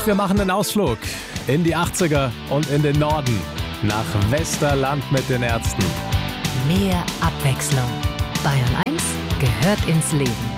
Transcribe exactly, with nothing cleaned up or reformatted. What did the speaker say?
Und wir machen einen Ausflug in die achtziger und in den Norden. Nach Westerland mit den Ärzten. Mehr Abwechslung. Bayern eins gehört ins Leben.